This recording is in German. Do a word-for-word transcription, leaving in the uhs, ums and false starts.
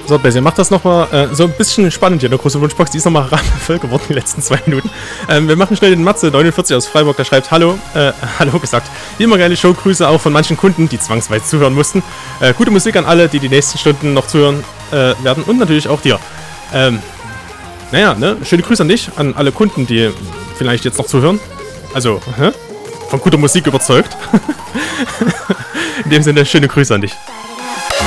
So, Bessie, mach das nochmal äh, so ein bisschen spannend hier, eine große Wunschbox. Die ist nochmal voll geworden die letzten zwei Minuten. Ähm, wir machen schnell den Matze neunundvierzig aus Freiburg, der schreibt Hallo, äh, Hallo gesagt. Wie immer geile Show, Grüße auch von manchen Kunden, die zwangsweise zuhören mussten. Äh, gute Musik an alle, die die nächsten Stunden noch zuhören äh, werden und natürlich auch dir. Ähm, naja, ne, schöne Grüße an dich, an alle Kunden, die vielleicht jetzt noch zuhören. Also, hä? Von guter Musik überzeugt. In dem Sinne, schöne Grüße an dich.